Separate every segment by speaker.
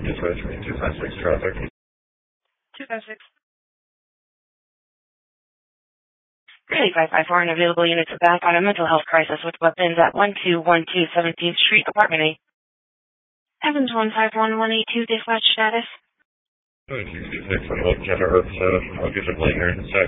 Speaker 1: Dispatch 256 traffic.
Speaker 2: 256.
Speaker 3: 3554, an available unit to back on a mental health crisis with weapons at 1212 17th Street, Apartment A. Evans 151-182, dispatch status.
Speaker 1: 266, I'm looking at her, so I'll get the blame here in a sec.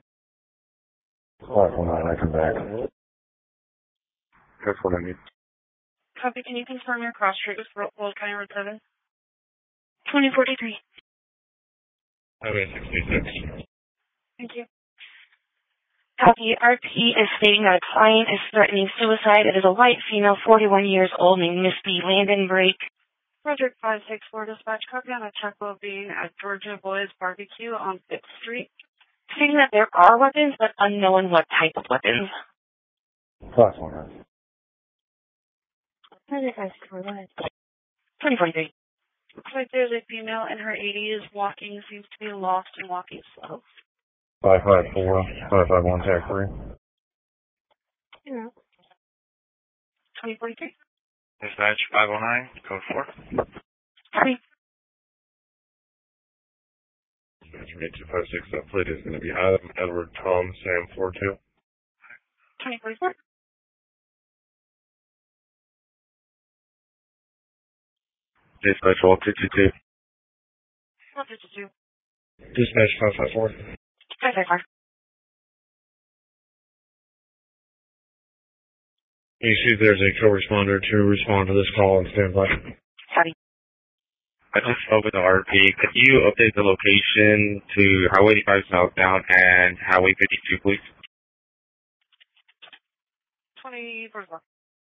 Speaker 1: 519, I come back. That's what I need.
Speaker 2: Copy, can you confirm your cross street with Old County Road 7?
Speaker 3: 2043.
Speaker 1: Highway 66.
Speaker 2: Thank you.
Speaker 3: Copy, RP is stating that a client is threatening suicide. It is a white female, 41 years old, named Miss B. Landon Brake.
Speaker 2: Roger 564, dispatch. Copy on a check will be at Georgia Boys Barbecue on 5th Street.
Speaker 3: Stating that there are weapons, but unknown what type of weapons.
Speaker 1: 519.
Speaker 3: 2043.
Speaker 2: Looks like there's a female in her 80s walking, seems to be lost and walking slow.
Speaker 1: 554, 551, tag 3.
Speaker 2: Yeah. 2043.
Speaker 4: Dispatch 509, code 4.
Speaker 3: Copy.
Speaker 1: Dispatch 256, that plate is going to be Adam, Edward, Tom, Sam, 42.
Speaker 2: 2044.
Speaker 1: Dispatch all 222.
Speaker 2: 152.
Speaker 1: Dispatch 554.
Speaker 3: 554.
Speaker 1: You see there's a co-responder to respond to this call and stand by.
Speaker 3: Copy.
Speaker 4: I just spoke with the RP. Could you update the location to Highway 85 southbound and Highway 52, please?
Speaker 2: 2044.